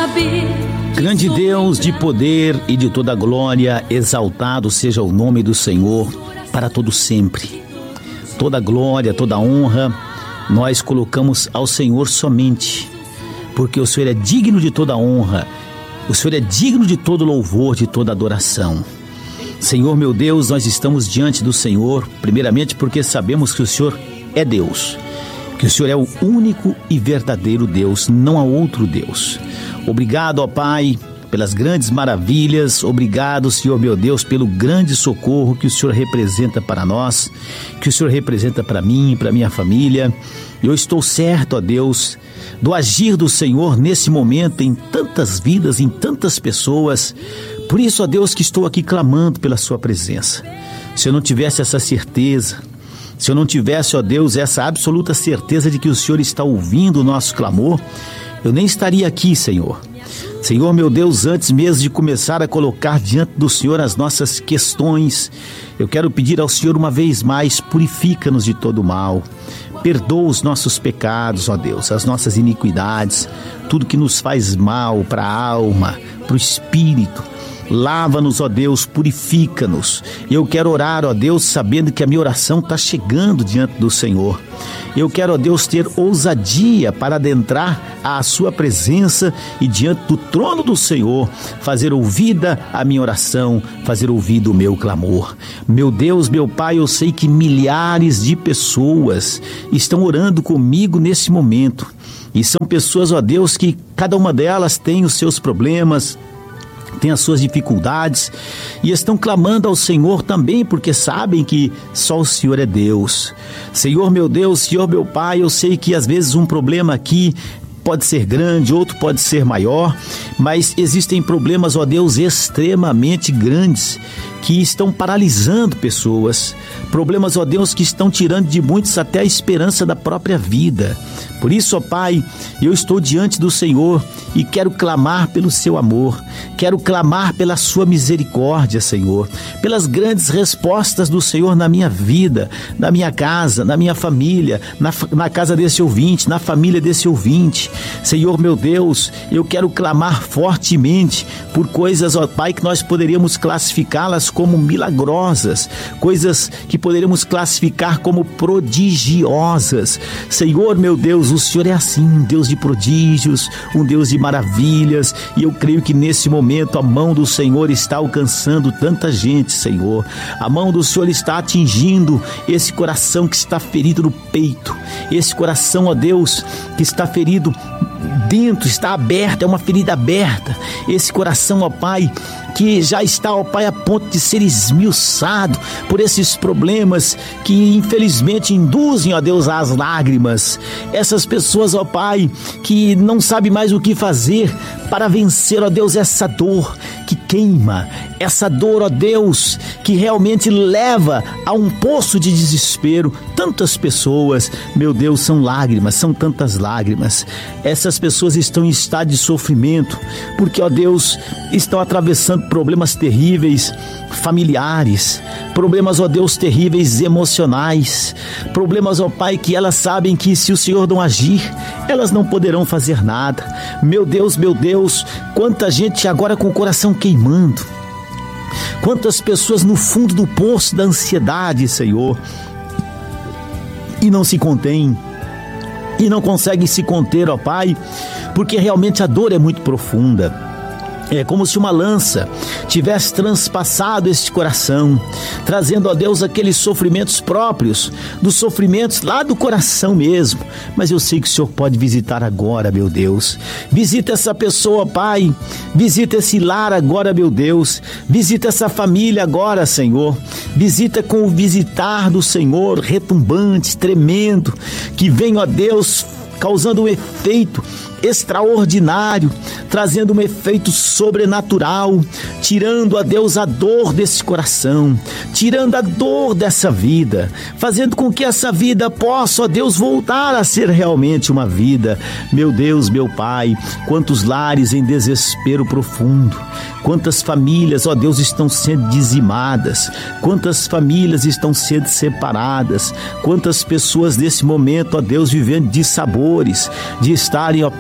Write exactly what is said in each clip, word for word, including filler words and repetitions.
Grande Deus de poder e de toda glória, exaltado seja o nome do Senhor para todo sempre. Toda glória, toda honra, nós colocamos ao Senhor somente, porque o Senhor é digno de toda honra, o Senhor é digno de todo louvor, de toda adoração. Senhor meu Deus, nós estamos diante do Senhor, primeiramente porque sabemos que o Senhor é Deus, que o Senhor é o único e verdadeiro Deus, não há outro Deus. Obrigado, ó Pai, pelas grandes maravilhas, obrigado, Senhor meu Deus, pelo grande socorro que o Senhor representa para nós, que o Senhor representa para mim, para minha família. Eu estou certo, ó Deus, do agir do Senhor nesse momento em tantas vidas, em tantas pessoas. Por isso, ó Deus, que estou aqui clamando pela sua presença. Se eu não tivesse essa certeza, se eu não tivesse, ó Deus, essa absoluta certeza de que o Senhor está ouvindo o nosso clamor, eu nem estaria aqui, Senhor. Senhor meu Deus, antes mesmo de começar a colocar diante do Senhor as nossas questões, eu quero pedir ao Senhor uma vez mais, purifica-nos de todo mal. Perdoa os nossos pecados, ó Deus, as nossas iniquidades, tudo que nos faz mal para a alma, para o espírito. Lava-nos, ó Deus, purifica-nos. Eu quero orar, ó Deus, sabendo que a minha oração está chegando diante do Senhor. Eu quero, ó Deus, ter ousadia para adentrar à sua presença e diante do trono do Senhor, fazer ouvida a minha oração, fazer ouvido o meu clamor. Meu Deus, meu Pai, eu sei que milhares de pessoas estão orando comigo nesse momento. E são pessoas, ó Deus, que cada uma delas tem os seus problemas, tem as suas dificuldades e estão clamando ao Senhor também, porque sabem que só o Senhor é Deus. Senhor meu Deus, Senhor meu Pai, eu sei que às vezes um problema aqui pode ser grande, outro pode ser maior, mas existem problemas, ó Deus, extremamente grandes que estão paralisando pessoas, problemas, ó Deus, que estão tirando de muitos até a esperança da própria vida. Por isso, ó Pai, eu estou diante do Senhor e quero clamar pelo seu amor, quero clamar pela sua misericórdia, Senhor, pelas grandes respostas do Senhor na minha vida, na minha casa, na minha família, na, na casa desse ouvinte, na família desse ouvinte. Senhor meu Deus, eu quero clamar fortemente por coisas, ó Pai, que nós poderíamos classificá-las como milagrosas, coisas que poderíamos classificar como prodigiosas. Senhor meu Deus, o Senhor é assim, um Deus de prodígios, um Deus de maravilhas, e eu creio que nesse momento a mão do Senhor está alcançando tanta gente, Senhor. A mão do Senhor está atingindo esse coração que está ferido no peito, esse coração, ó Deus, que está ferido dentro, está aberto, é uma ferida aberta, esse coração, ó Pai, que já está, ó Pai, a ponto de ser esmiuçado por esses problemas que infelizmente induzem, ó Deus, às lágrimas. Essas pessoas, ó Pai, que não sabem mais o que fazer para vencer, ó Deus, essa dor que queima, essa dor, ó Deus, que realmente leva a um poço de desespero. Tantas pessoas, meu Deus, são lágrimas, são tantas lágrimas. Essas pessoas estão em estado de sofrimento, porque, ó Deus, estão atravessando problemas terríveis familiares, problemas, ó Deus, terríveis emocionais, problemas, ó Pai, que elas sabem que se o Senhor não agir, elas não poderão fazer nada. Meu Deus, meu Deus, quanta gente agora com o coração queimando, quantas pessoas no fundo do poço da ansiedade, Senhor, e não se contém, e não conseguem se conter, ó Pai, porque realmente a dor é muito profunda. É como se uma lança tivesse transpassado este coração, trazendo a Deus aqueles sofrimentos próprios, dos sofrimentos lá do coração mesmo. Mas eu sei que o Senhor pode visitar agora, meu Deus. Visita essa pessoa, Pai. Visita esse lar agora, meu Deus. Visita essa família agora, Senhor. Visita com o visitar do Senhor, retumbante, tremendo, que vem, ó Deus, causando um efeito extraordinário, trazendo um efeito sobrenatural, tirando, a Deus, a dor desse coração, tirando a dor dessa vida, fazendo com que essa vida possa, ó Deus, voltar a ser realmente uma vida. Meu Deus, meu Pai, quantos lares em desespero profundo, quantas famílias, ó Deus, estão sendo dizimadas, quantas famílias estão sendo separadas, quantas pessoas nesse momento, ó Deus, vivendo de sabores, de estarem, ó Pai,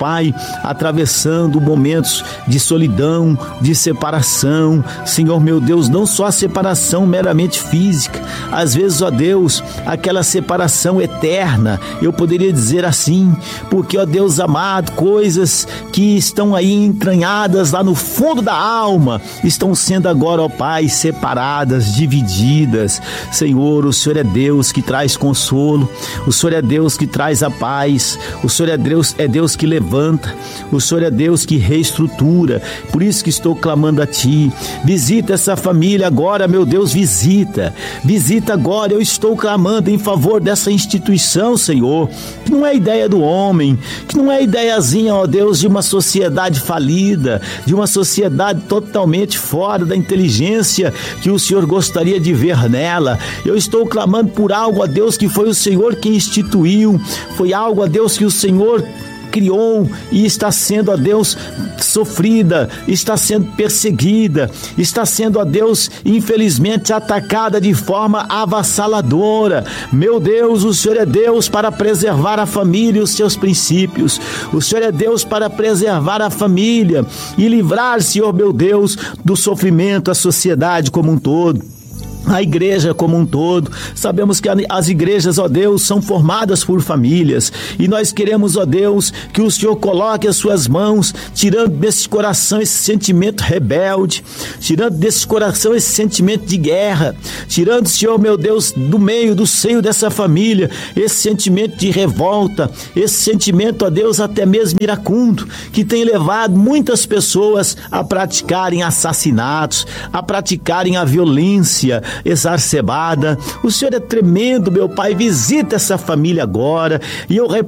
Pai, atravessando momentos de solidão, de separação. Senhor meu Deus, não só a separação meramente física, às vezes, ó Deus, aquela separação eterna, eu poderia dizer assim, porque, ó Deus amado, coisas que estão aí entranhadas lá no fundo da alma, estão sendo agora, ó Pai, separadas, divididas. Senhor, o Senhor é Deus que traz consolo, o Senhor é Deus que traz a paz, o Senhor é Deus, é Deus que levanta, o Senhor é Deus que reestrutura. Por isso que estou clamando a Ti, visita essa família agora, meu Deus, visita, visita agora. Eu estou clamando em favor dessa instituição, Senhor, que não é ideia do homem, que não é ideiazinha, ó Deus, de uma sociedade falida, de uma sociedade totalmente fora da inteligência que o Senhor gostaria de ver nela. Eu estou clamando por algo, ó Deus, que foi o Senhor quem instituiu, foi algo, ó Deus, que o Senhor criou e está sendo, ó Deus, sofrida, está sendo perseguida, está sendo, ó Deus, infelizmente atacada de forma avassaladora. Meu Deus, o Senhor é Deus para preservar a família e os seus princípios. O Senhor é Deus para preservar a família e livrar, Senhor meu Deus, do sofrimento, a sociedade como um todo, a igreja como um todo. Sabemos que as igrejas, ó Deus, são formadas por famílias, e nós queremos, ó Deus, que o Senhor coloque as suas mãos, tirando desse coração esse sentimento rebelde, tirando desse coração esse sentimento de guerra, tirando, Senhor meu Deus, do meio, do seio dessa família, esse sentimento de revolta, esse sentimento, ó Deus, até mesmo iracundo, que tem levado muitas pessoas a praticarem assassinatos, a praticarem a violência exacerbada. O Senhor é tremendo, meu Pai, visita essa família agora, e eu